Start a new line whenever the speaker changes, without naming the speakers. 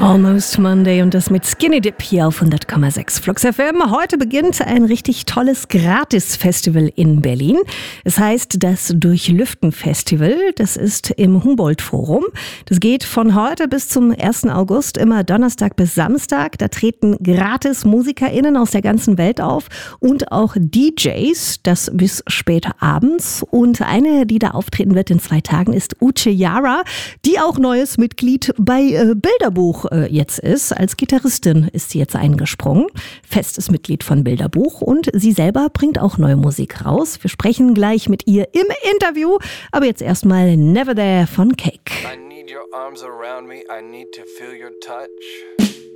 Almost Monday und das mit Skinny Dip hier auf 100,6 Flux FM. Heute beginnt ein richtig tolles Gratis-Festival in Berlin. Es heißt das Durchlüften-Festival. Das ist im Humboldt-Forum. Das geht von heute bis zum 1. August, immer Donnerstag bis Samstag. Da treten gratis MusikerInnen aus der ganzen Welt auf und auch DJs, das bis später abends. Und eine, die da auftreten wird in 2 Tagen, ist Uche Yara, die auch neues Mitglied bei Bilderbuch jetzt ist. Als Gitarristin ist sie jetzt eingesprungen. Festes Mitglied von Bilderbuch und sie selber bringt auch neue Musik raus. Wir sprechen gleich mit ihr im Interview, aber jetzt erstmal Never There von Cake.
I need your arms around me, I need to feel your touch.